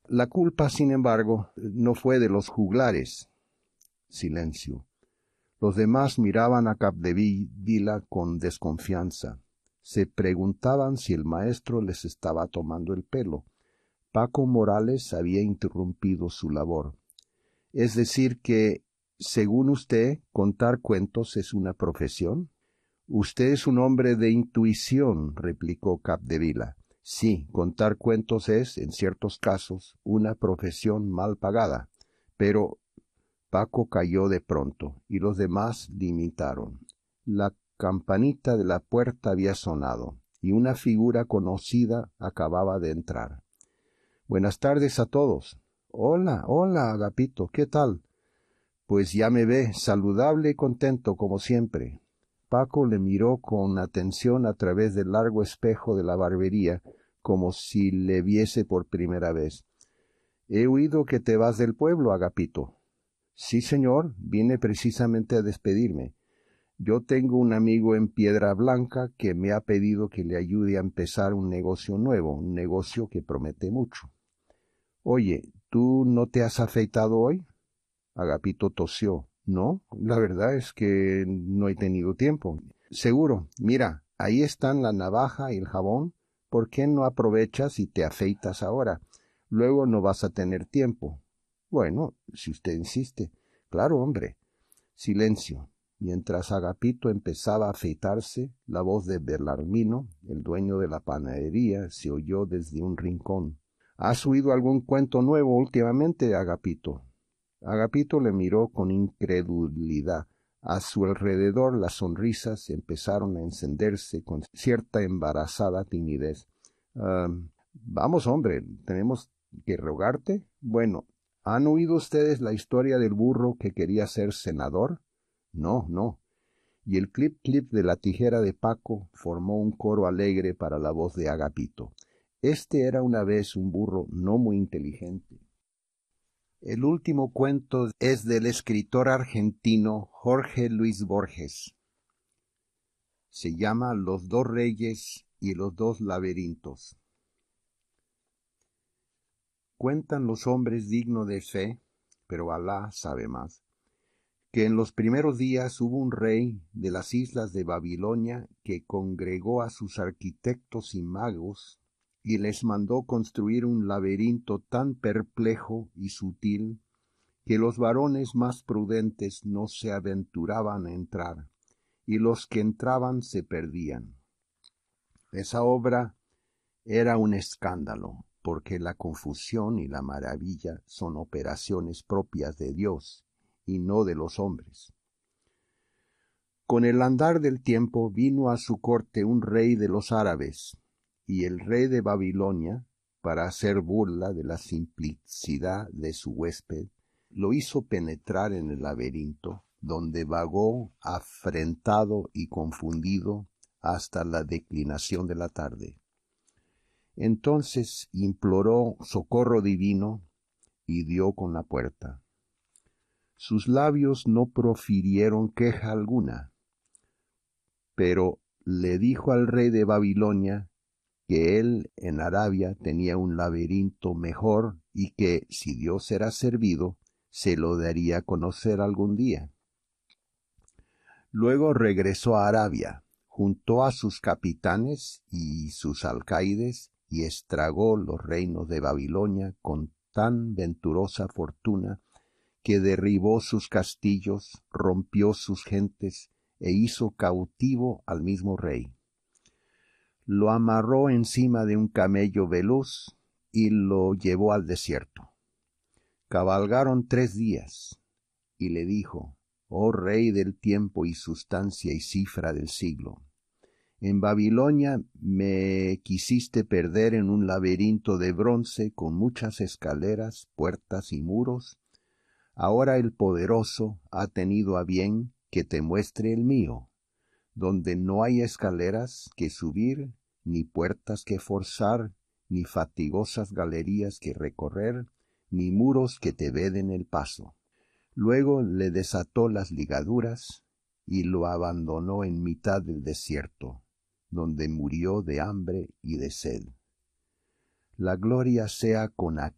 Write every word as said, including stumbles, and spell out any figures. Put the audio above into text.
La culpa, sin embargo, no fue de los juglares. Silencio. Los demás miraban a Capdevila con desconfianza. Se preguntaban si el maestro les estaba tomando el pelo. Paco Morales había interrumpido su labor. Es decir que, según usted, contar cuentos es una profesión. Usted es un hombre de intuición, replicó Capdevila. Sí, contar cuentos es, en ciertos casos, una profesión mal pagada, pero Paco calló de pronto, y los demás le imitaron. La campanita de la puerta había sonado, y una figura conocida acababa de entrar. Buenas tardes a todos. Hola, hola, Agapito, ¿qué tal? Pues ya me ve, saludable y contento como siempre. Paco le miró con atención a través del largo espejo de la barbería, como si le viese por primera vez. He oído que te vas del pueblo, Agapito. Sí, señor, vine precisamente a despedirme. Yo tengo un amigo en Piedra Blanca que me ha pedido que le ayude a empezar un negocio nuevo, un negocio que promete mucho. Oye, ¿tú no te has afeitado hoy? Agapito tosió. No, la verdad es que no he tenido tiempo. Seguro, mira, ahí están la navaja y el jabón. ¿Por qué no aprovechas y te afeitas ahora? Luego no vas a tener tiempo. Bueno, si usted insiste. Claro, hombre. Silencio. Mientras Agapito empezaba a afeitarse, la voz de Belarmino, el dueño de la panadería, se oyó desde un rincón. ¿Has oído algún cuento nuevo últimamente, Agapito? Agapito le miró con incredulidad. A su alrededor las sonrisas empezaron a encenderse con cierta embarazada timidez. Uh, vamos, hombre, ¿tenemos que rogarte? Bueno, ¿han oído ustedes la historia del burro que quería ser senador? No, no. Y el clip-clip de la tijera de Paco formó un coro alegre para la voz de Agapito. Este era una vez un burro no muy inteligente. El último cuento es del escritor argentino Jorge Luis Borges. Se llama Los dos reyes y los dos laberintos. Cuentan los hombres dignos de fe, pero Alá sabe más, que en los primeros días hubo un rey de las islas de Babilonia que congregó a sus arquitectos y magos y les mandó construir un laberinto tan perplejo y sutil que los varones más prudentes no se aventuraban a entrar, y los que entraban se perdían. Esa obra era un escándalo, porque la confusión y la maravilla son operaciones propias de Dios, y no de los hombres. Con el andar del tiempo vino a su corte un rey de los árabes, y el rey de Babilonia, para hacer burla de la simplicidad de su huésped, lo hizo penetrar en el laberinto, donde vagó afrentado y confundido hasta la declinación de la tarde. Entonces imploró socorro divino y dio con la puerta. Sus labios no profirieron queja alguna, pero le dijo al rey de Babilonia que él en Arabia tenía un laberinto mejor y que, si Dios era servido, se lo daría a conocer algún día. Luego regresó a Arabia, juntó a sus capitanes y sus alcaides y estragó los reinos de Babilonia con tan venturosa fortuna que derribó sus castillos, rompió sus gentes e hizo cautivo al mismo rey. Lo amarró encima de un camello veloz y lo llevó al desierto. Cabalgaron tres días, y le dijo: «Oh rey del tiempo y sustancia y cifra del siglo, en Babilonia me quisiste perder en un laberinto de bronce con muchas escaleras, puertas y muros. Ahora el poderoso ha tenido a bien que te muestre el mío, donde no hay escaleras que subir, ni puertas que forzar, ni fatigosas galerías que recorrer, ni muros que te veden el paso». Luego le desató las ligaduras y lo abandonó en mitad del desierto, donde murió de hambre y de sed. La gloria sea con